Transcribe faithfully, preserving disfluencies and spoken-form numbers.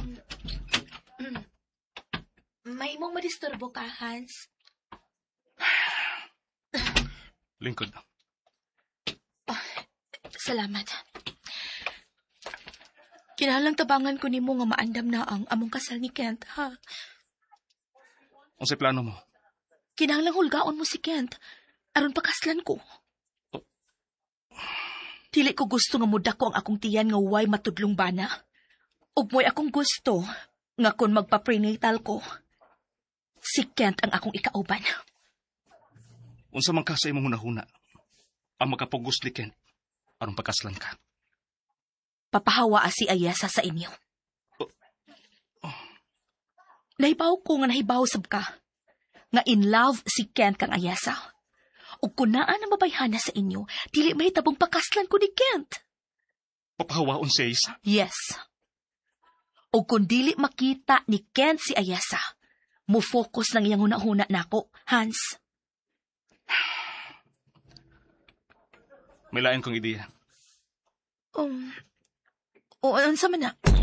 May mong madisturbo ka, Hans. Lingkod. Oh, salamat. Kinahanglang tabangan ko nimo nga maandam na ang among kasal ni Kent, ha? Unsay plano mo? Kinahanglang hulgaon mo si Kent aron pakaslan ko. Oh. Dili ko gusto nga mudak ko ang akong tiyan nga way matudlong bana. Ug mo'y akong gusto nga kung magpa-prenatal ko, si Kent ang akong ikauban. Unsa man ka sa imong hunahuna ang makapugos ni Kent aron pakaslan ka? Papahawa si Ayesa sa inyo. Oh. Oh. Nahibaw ko nga nahibaw sab ka nga in love si Kent kang Ayesa. Ug kung naa na mabayhana sa inyo, dili mahitabong pakaslan ko ni Kent. Papahawaon si Ayesa? Yes. Ug kung dili makita ni Kent si Ayesa, mo focus lang iyang hunahuna nako, Hans. May lain kong ideya. Um, o, ano sa man na?